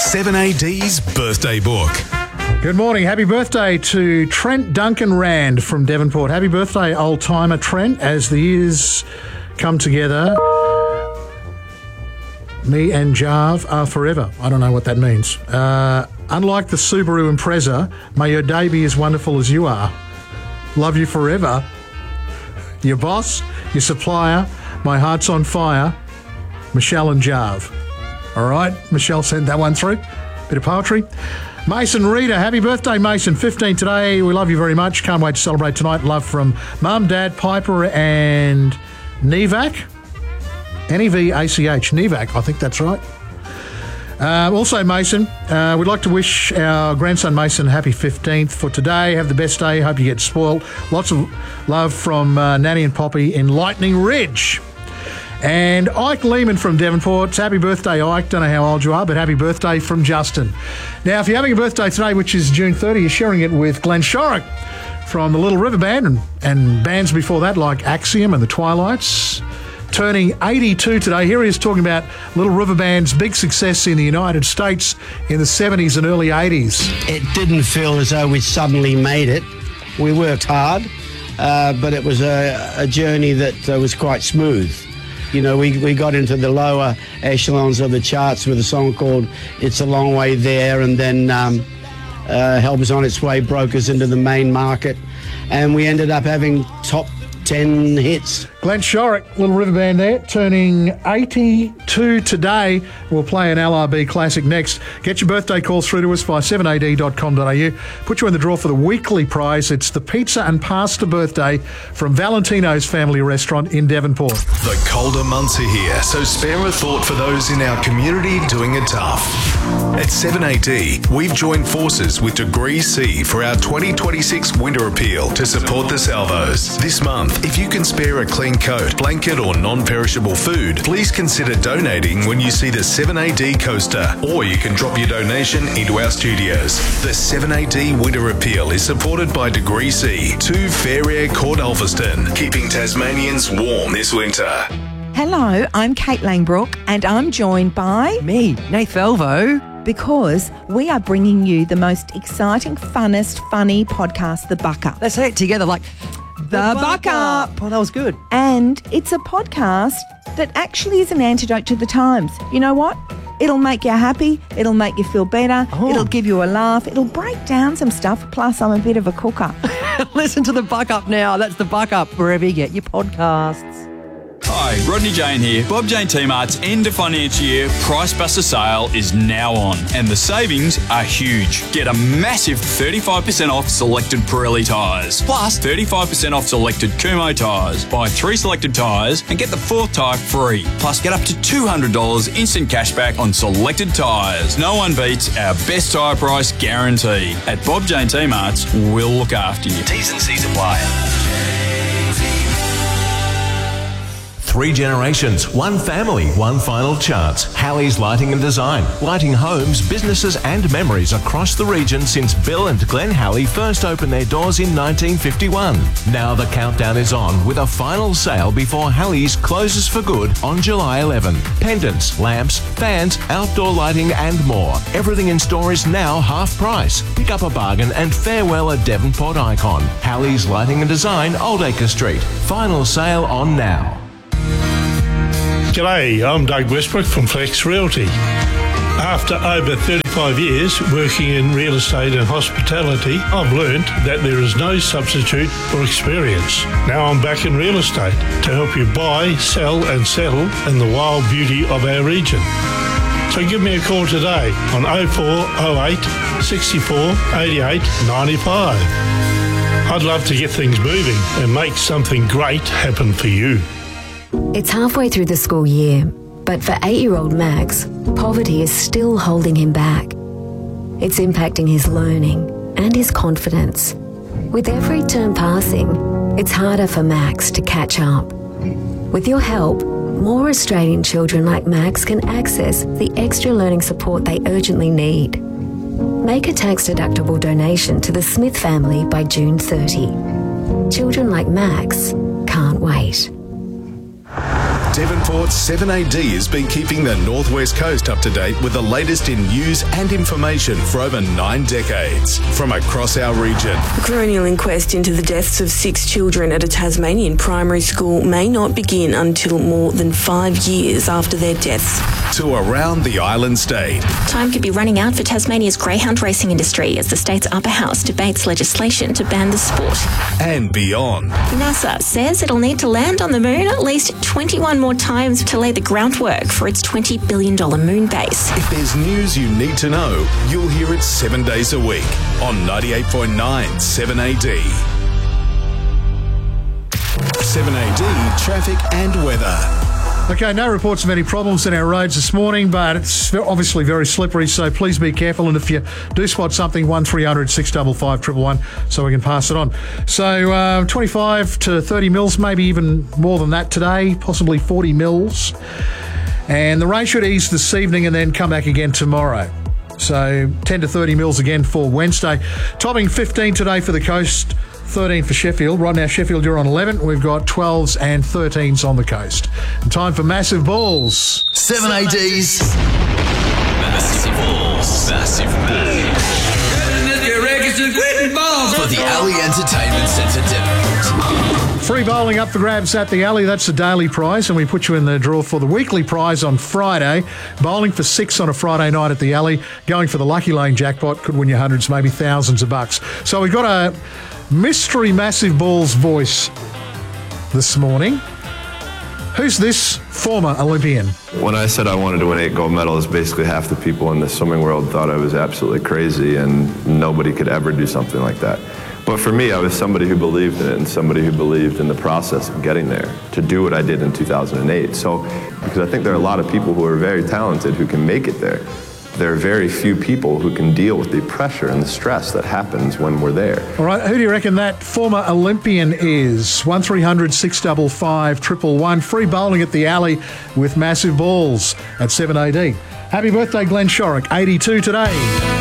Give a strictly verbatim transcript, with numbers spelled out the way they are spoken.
seven A D's Birthday Book. Good morning. Happy birthday to Trent Duncan Rand from Devonport. Happy birthday, old-timer Trent. As the years come together, me and Jav are forever. I don't know what that means. Uh, unlike the Subaru Impreza, may your day be as wonderful as you are. Love you forever. Your boss, your supplier, my heart's on fire, Michelle and Jav. All right, Michelle sent that one through. Bit of poetry. Mason Reader, happy birthday, Mason. fifteen today. We love you very much. Can't wait to celebrate tonight. Love from Mum, Dad, Piper and Nevac. N E V A C H. Nevac, I think that's right. Uh, also, Mason, uh, we'd like to wish our grandson Mason a happy fifteenth for today. Have the best day. Hope you get spoiled. Lots of love from uh, Nanny and Poppy in Lightning Ridge. And Ike Lehman from Devonport. Happy birthday, Ike. Don't know how old you are, but happy birthday from Justin. Now, if you're having a birthday today, which is June thirtieth, you're sharing it with Glenn Shorrock from the Little River Band and, and bands before that like Axiom and the Twilights. Turning eighty-two today. Here he is talking about Little River Band's big success in the United States in the seventies and early eighties. It didn't feel as though we suddenly made it. We worked hard, uh, but it was a, a journey that uh, was quite smooth. You know, we, we got into the lower echelons of the charts with a song called It's a Long Way There, and then um, uh, Help Is On Its Way broke us into the main market, and we ended up having top ten hits. Glenn Shorrock, Little River Band there, turning eighty-two today. We'll play an L R B classic next. Get your birthday calls through to us via seven A D dot com dot A U. Put you in the draw for the weekly prize. It's the pizza and pasta birthday from Valentino's Family Restaurant in Devonport. The colder months are here, so spare a thought for those in our community doing it tough. At seven A D, we've joined forces with Degree C for our twenty twenty-six winter appeal to support the salvos. This month, if you can spare a clean coat, blanket or non-perishable food, please consider donating when you see the seven A D coaster, or you can drop your donation into our studios. The seven A D Winter Appeal is supported by Degree C, two Fair Air Court Ulverston, keeping Tasmanians warm this winter. Hello, I'm Kate Langbrook and I'm joined by... Me, Nath Velvo. Because we are bringing you the most exciting, funnest, funny podcast, The Buck Up. Let's say it together like... The, the Buck, Buck Up. Up. Oh, that was good. And it's a podcast that actually is an antidote to the times. You know what? It'll make you happy. It'll make you feel better. Oh. It'll give you a laugh. It'll break down some stuff. Plus, I'm a bit of a cooker. Listen to The Buck Up now. That's The Buck Up, wherever you get your podcasts. Hi, Rodney Jane here. Bob Jane T-Mart's end of financial year Price Buster sale is now on, and the savings are huge. Get a massive thirty-five percent off selected Pirelli tyres, plus thirty-five percent off selected Kumho tyres. Buy three selected tyres and get the fourth tyre free. Plus, get up to two hundred dollars instant cashback on selected tyres. No one beats our best tyre price guarantee. At Bob Jane T-Mart's, we'll look after you. T's and C's apply. Three generations, one family, one final chance. Halley's Lighting and Design. Lighting homes, businesses and memories across the region since Bill and Glenn Halley first opened their doors in nineteen fifty-one. Now the countdown is on with a final sale before Halley's closes for good on July eleventh. Pendants, lamps, fans, outdoor lighting and more. Everything in store is now half price. Pick up a bargain and farewell a Devonport icon. Halley's Lighting and Design, Oldacre Street. Final sale on now. G'day, I'm Doug Westbrook from Flex Realty. After over thirty-five years working in real estate and hospitality, I've learned that there is no substitute for experience. Now I'm back in real estate to help you buy, sell and settle in the wild beauty of our region. So give me a call today on oh four oh eight, sixty-four, eighty-eight, ninety-five. I'd love to get things moving and make something great happen for you. It's halfway through the school year, but for eight-year-old Max, poverty is still holding him back. It's impacting his learning and his confidence. With every term passing, it's harder for Max to catch up. With your help, more Australian children like Max can access the extra learning support they urgently need. Make a tax-deductible donation to the Smith family by June thirtieth. Children like Max can't wait. Devonport's seven A D has been keeping the Northwest Coast up to date with the latest in news and information for over nine decades from across our region. A coronial inquest into the deaths of six children at a Tasmanian primary school may not begin until more than five years after their deaths. To around the island state. Time could be running out for Tasmania's greyhound racing industry as the state's upper house debates legislation to ban the sport. And beyond. NASA says it'll need to land on the moon at least twenty-one more times to lay the groundwork for its twenty billion dollars moon base. If there's news you need to know, you'll hear it seven days a week on ninety-eight point nine seven A D. seven A D traffic and weather. Okay, no reports of any problems in our roads this morning, but it's obviously very slippery, so please be careful. And if you do spot something, one three hundred six five five one one one so we can pass it on. So uh, twenty-five to thirty mils, maybe even more than that today, possibly forty mils. And the rain should ease this evening and then come back again tomorrow. So ten to thirty mils again for Wednesday. Topping fifteen today for the coast, thirteen for Sheffield. Right now, Sheffield, you're on eleven. We've got twelves and thirteens on the coast. And time for Massive Balls. seven A Ds. Massive Balls. Massive Balls. For the Alley Entertainment Centre Devonport. Free bowling up for grabs at the Alley. That's the daily prize, and we put you in the draw for the weekly prize on Friday. Bowling for six on a Friday night at the Alley. Going for the Lucky Lane jackpot. Could win you hundreds, maybe thousands of bucks. So we've got a mystery Massive Balls voice this morning. Who's this former Olympian? When I said I wanted to win eight gold medals, basically half the people in the swimming world thought I was absolutely crazy and nobody could ever do something like that. But for me, I was somebody who believed in it and somebody who believed in the process of getting there to do what I did in two thousand eight. So, because I think there are a lot of people who are very talented who can make it there. There are very few people who can deal with the pressure and the stress that happens when we're there. All right, who do you reckon that former Olympian is? one three hundred six five five one one one. Free bowling at the Alley with Massive Balls at seven A D. Happy birthday, Glenn Shorrock, eighty-two today.